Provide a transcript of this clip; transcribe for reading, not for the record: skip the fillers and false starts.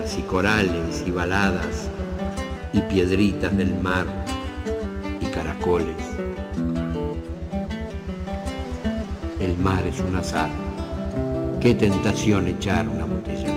estrellas y corales y baladas y piedritas del mar y caracoles. El mar es un azar. Qué tentación echar una botella.